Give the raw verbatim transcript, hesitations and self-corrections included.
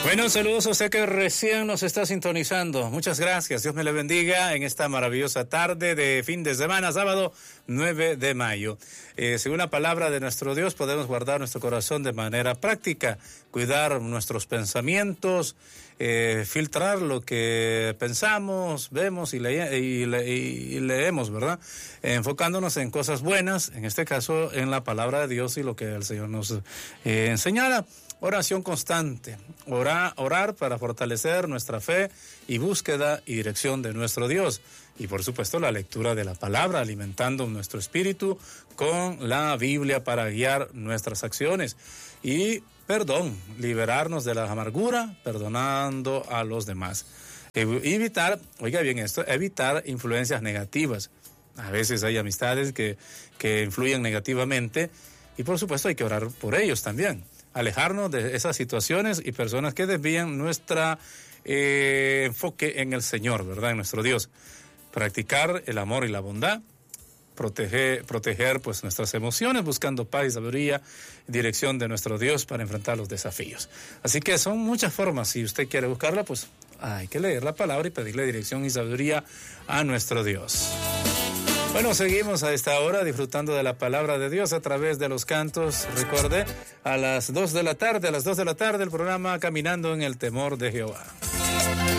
Bueno, saludos a usted que recién nos está sintonizando. Muchas gracias. Dios me le bendiga en esta maravillosa tarde de fin de semana, sábado nueve de mayo. Eh, según la palabra de nuestro Dios, podemos guardar nuestro corazón de manera práctica, cuidar nuestros pensamientos, eh, filtrar lo que pensamos, vemos y, le y, le y leemos, ¿verdad? Eh, enfocándonos en cosas buenas, en este caso en la palabra de Dios y lo que el Señor nos eh, enseñara. Oración constante, orar, orar para fortalecer nuestra fe y búsqueda y dirección de nuestro Dios. Y por supuesto la lectura de la palabra, alimentando nuestro espíritu con la Biblia para guiar nuestras acciones. Y perdón, liberarnos de la amargura, perdonando a los demás. Evitar, oiga bien esto, evitar influencias negativas. A veces hay amistades que, que influyen negativamente y por supuesto hay que orar por ellos también. Alejarnos de esas situaciones y personas que desvían nuestro eh, enfoque en el Señor, ¿verdad? En nuestro Dios. Practicar el amor y la bondad, proteger, proteger pues nuestras emociones, buscando paz y sabiduría, dirección de nuestro Dios para enfrentar los desafíos. Así que son muchas formas. Si usted quiere buscarla, pues hay que leer la palabra y pedirle dirección y sabiduría a nuestro Dios. Bueno, seguimos a esta hora disfrutando de la palabra de Dios a través de los cantos. Recuerde, a las dos de la tarde, a las dos de la tarde, el programa Caminando en el Temor de Jehová.